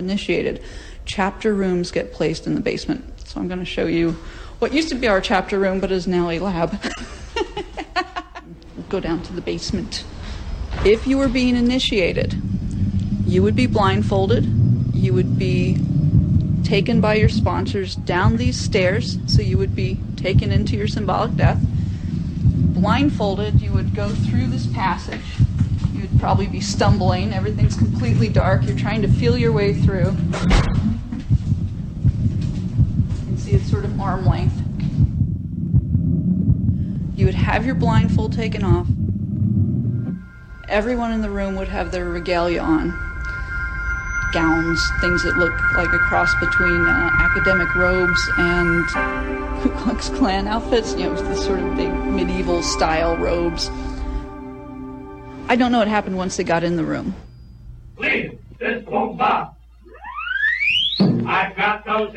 initiated, chapter rooms get placed in the basement. So I'm going to show you what used to be our chapter room, but is now a lab. Go down to the basement. If you were being initiated, you would be blindfolded. You would be taken by your sponsors down these stairs, so you would be taken into your symbolic death. Blindfolded, you would go through this passage. You would probably be stumbling. Everything's completely dark. You're trying to feel your way through. You can see it's sort of arm length. You would have your blindfold taken off. Everyone in the room would have their regalia on. Gowns, things that look like a cross between academic robes and Ku Klux Klan outfits, the sort of big medieval style robes. I don't know what happened once they got in the room. Please, this won't stop. I've got those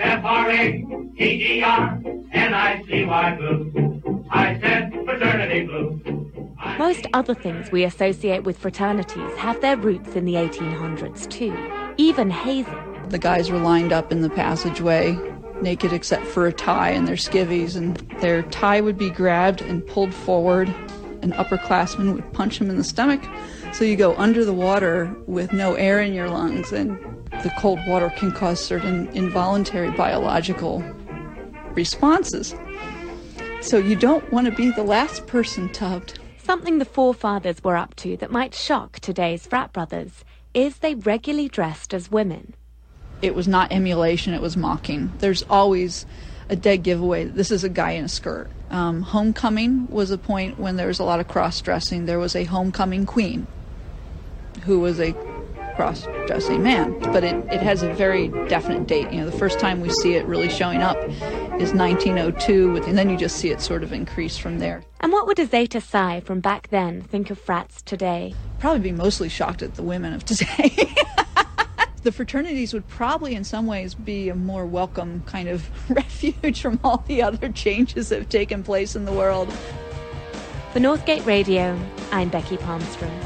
F-R-A-T-E-R-N-I-C-Y blue. I said fraternity blue. Most other things we associate with fraternities have their roots in the 1800s too. Even hazing. The guys were lined up in the passageway, naked except for a tie and their skivvies, and their tie would be grabbed and pulled forward. An upperclassman would punch him in the stomach, so you go under the water with no air in your lungs, and the cold water can cause certain involuntary biological responses. So you don't want to be the last person tubbed. Something the forefathers were up to that might shock today's frat brothers is they regularly dressed as women. It was not emulation, it was mocking. There's always a dead giveaway. This is a guy in a skirt. Homecoming was a point when there was a lot of cross-dressing. There was a homecoming queen who was a cross-dressing man. But it has a very definite date. The first time we see it really showing up is 1902, and then you just see it sort of increase from there. And what would a Zeta Psi from back then think of frats today? Probably be mostly shocked at the women of today. The fraternities would probably in some ways be a more welcome kind of refuge from all the other changes that have taken place in the world. For Northgate Radio, I'm Becky Palmstrom.